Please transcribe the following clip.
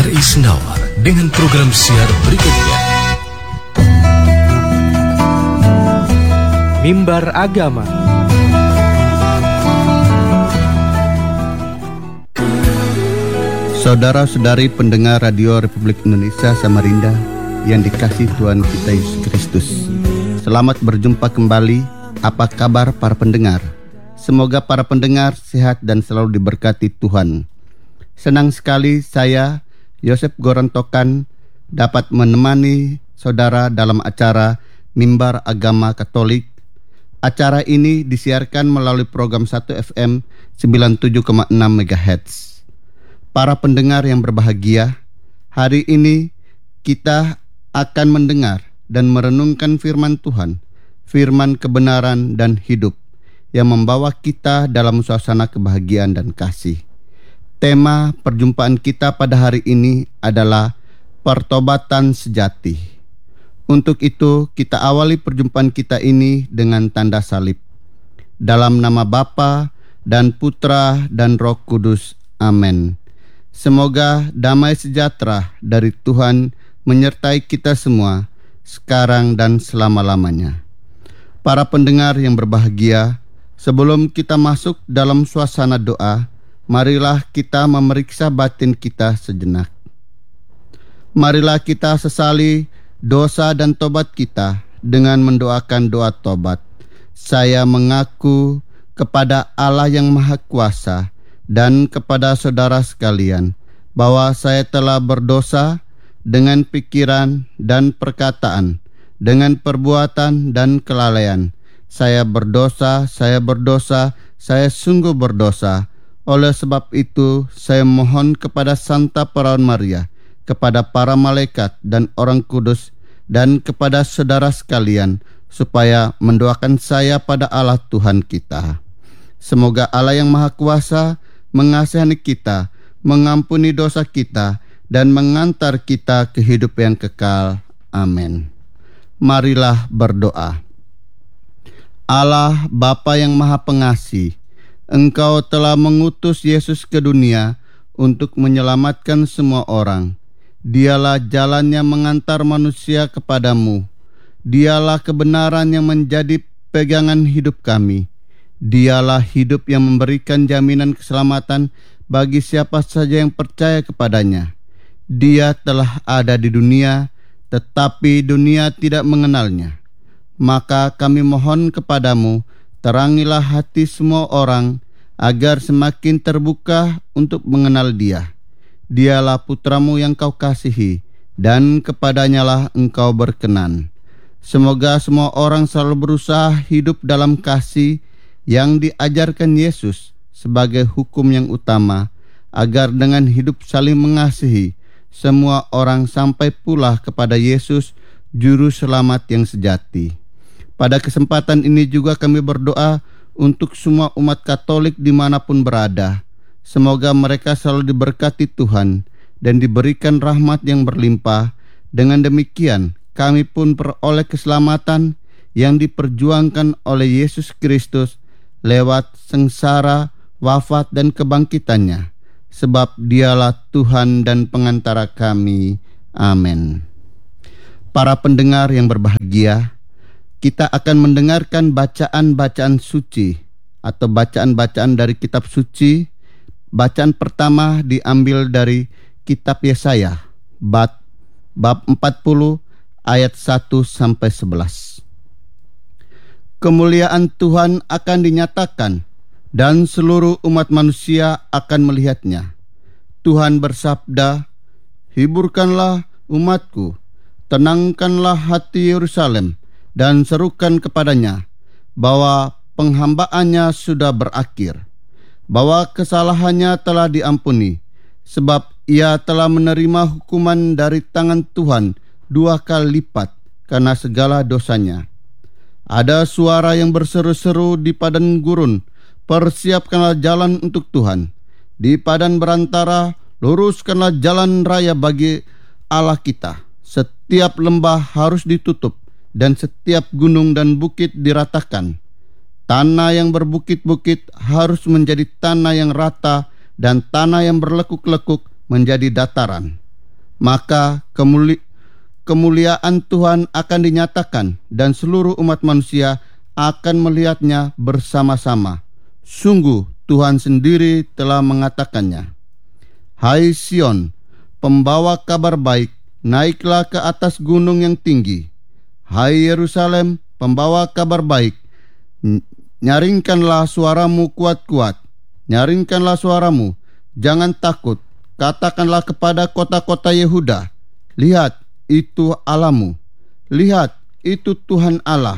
RRI Senawar dengan program siar berikutnya. Mimbar Agama. Saudara-saudari pendengar Radio Republik Indonesia Samarinda yang dikasihi Tuhan kita Yesus Kristus, selamat berjumpa kembali. Apa kabar para pendengar? Semoga para pendengar sehat dan selalu diberkati Tuhan. Senang sekali saya, Yosef Gorontokan, dapat menemani saudara dalam acara Mimbar Agama Katolik. Acara ini disiarkan melalui program 1 FM 97,6 MHz. Para pendengar yang berbahagia, hari ini kita akan mendengar dan merenungkan firman Tuhan, firman kebenaran dan hidup yang membawa kita dalam suasana kebahagiaan dan kasih. Tema perjumpaan kita pada hari ini adalah pertobatan sejati. Untuk itu, kita awali perjumpaan kita ini dengan tanda salib. Dalam nama Bapa dan Putra dan Roh Kudus. Amin. Semoga damai sejahtera dari Tuhan menyertai kita semua, sekarang dan selama-lamanya. Para pendengar yang berbahagia, sebelum kita masuk dalam suasana doa, marilah kita memeriksa batin kita sejenak. Marilah kita sesali dosa dan tobat kita dengan mendoakan doa tobat. Saya mengaku kepada Allah yang Maha Kuasa dan kepada saudara sekalian bahwa saya telah berdosa dengan pikiran dan perkataan, dengan perbuatan dan kelalaian. Saya berdosa, saya sungguh berdosa. Oleh sebab itu, saya mohon kepada Santa Perawan Maria, kepada para malaikat dan orang kudus, dan kepada saudara sekalian, supaya mendoakan saya pada Allah Tuhan kita. Semoga Allah yang Maha Kuasa mengasihani kita, mengampuni dosa kita, dan mengantar kita ke hidup yang kekal. Amin. Marilah berdoa. Allah Bapa yang Maha Pengasih, Engkau telah mengutus Yesus ke dunia untuk menyelamatkan semua orang. Dialah jalan yang mengantar manusia kepadamu. Dialah kebenaran yang menjadi pegangan hidup kami. Dialah hidup yang memberikan jaminan keselamatan bagi siapa saja yang percaya kepadanya. Dia telah ada di dunia, tetapi dunia tidak mengenalnya. Maka kami mohon kepadamu, terangilah hati semua orang agar semakin terbuka untuk mengenal Dia. Dialah putramu yang kau kasihi, dan kepadanyalah engkau berkenan. Semoga semua orang selalu berusaha hidup dalam kasih yang diajarkan Yesus sebagai hukum yang utama, agar dengan hidup saling mengasihi, semua orang sampai pula kepada Yesus, Juru Selamat yang sejati. Pada kesempatan ini juga kami berdoa untuk semua umat Katolik dimanapun berada. Semoga mereka selalu diberkati Tuhan dan diberikan rahmat yang berlimpah. Dengan demikian, kami pun peroleh keselamatan yang diperjuangkan oleh Yesus Kristus lewat sengsara, wafat, dan kebangkitannya. Sebab Dialah Tuhan dan pengantara kami. Amin. Para pendengar yang berbahagia, kita akan mendengarkan bacaan-bacaan suci atau bacaan-bacaan dari kitab suci. Bacaan pertama diambil dari kitab Yesaya bab 40 ayat 1-11. Kemuliaan Tuhan akan dinyatakan dan seluruh umat manusia akan melihatnya. Tuhan bersabda, "Hiburkanlah umatku, tenangkanlah hati Yerusalem, dan serukan kepadanya bahwa penghambaannya sudah berakhir, bahwa kesalahannya telah diampuni, sebab ia telah menerima hukuman dari tangan Tuhan 2 kali lipat karena segala dosanya." Ada suara yang berseru-seru di padang gurun, "Persiapkanlah jalan untuk Tuhan. Di padang berantara, luruskanlah jalan raya bagi Allah kita. Setiap lembah harus ditutup, dan setiap gunung dan bukit diratakan. Tanah yang berbukit-bukit harus menjadi tanah yang rata, dan tanah yang berlekuk-lekuk menjadi dataran. maka kemuliaan Tuhan akan dinyatakan dan seluruh umat manusia akan melihatnya bersama-sama. Sungguh Tuhan sendiri telah mengatakannya. Hai Sion, pembawa kabar baik, naiklah ke atas gunung yang tinggi. Hai Yerusalem, pembawa kabar baik, nyaringkanlah suaramu kuat-kuat. Nyaringkanlah suaramu, jangan takut. Katakanlah kepada kota-kota Yehuda, lihat, itu Allahmu. Lihat, itu Tuhan Allah.